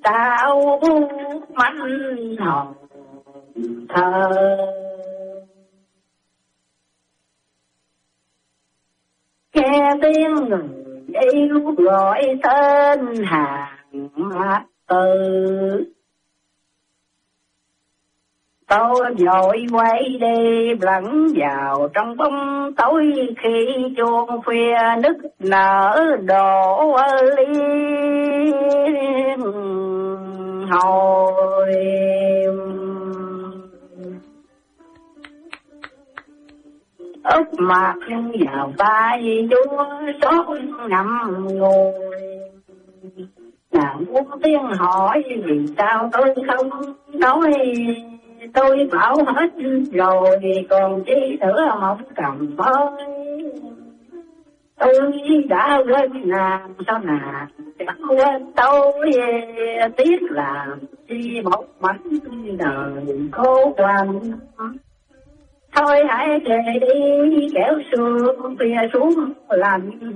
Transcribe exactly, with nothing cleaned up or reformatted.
sao manh hồn thơ. Nghe tiếng người yêu gọi tên hàng mắt từ, tôi vội quay đi lẫn vào trong bóng tối khi chuông khuya nức nở đổ liên hồi. Úp mặt vào tay chúa sốt nằm ngồi, nàng muốn tiếng hỏi vì sao tôi không nói. Tôi bảo hết rồi còn chi nữa mong cầm ơi. Tôi đã quên nàng sao nàng chẳng quên tôi, tiếc làm chi một mảnh đời khô quạnh. Thôi hãy về đi kéo sương phía xuống lạnh